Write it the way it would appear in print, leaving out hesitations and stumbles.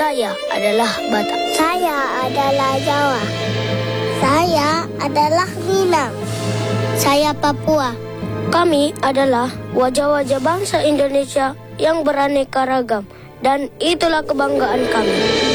Saya adalah Batak. Saya adalah Jawa. Saya adalah Minang. Saya Papua. Kami adalah wajah-wajah bangsa Indonesia yang beraneka ragam, dan itulah kebanggaan kami.